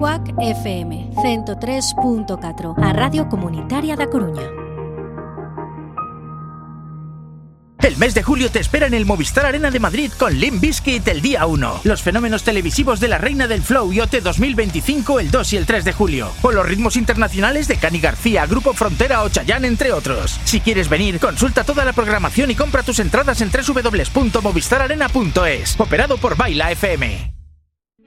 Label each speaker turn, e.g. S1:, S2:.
S1: Cuac FM 103.4, a Radio Comunitaria da Coruña.
S2: El mes de julio te espera en el Movistar Arena de Madrid con Limp Bizkit el día 1. Los fenómenos televisivos de la Reina del Flow y OT 2025 el 2 y el 3 de julio. O los ritmos internacionales de Cani García, Grupo Frontera o Chayanne, entre otros. Si quieres venir, consulta toda la programación y compra tus entradas en www.movistararena.es. Operado por Baila FM.